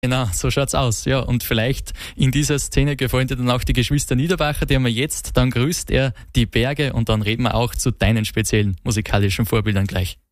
Genau, so schaut's aus. Ja, und vielleicht in dieser Szene gefallen dir dann auch die Geschwister Niederbacher, die haben wir jetzt. Dann grüßt er die Berge und dann reden wir auch zu deinen speziellen musikalischen Vorbildern gleich.